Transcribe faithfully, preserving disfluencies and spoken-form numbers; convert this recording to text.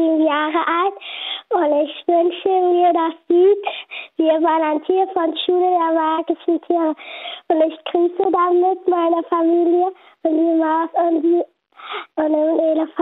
sieben Jahre alt und ich wünsche mir das Lied Wir Volontier von Schule der magischen Tiere. Und ich grüße damit meine Familie und die Maus und, die, und den Elefant.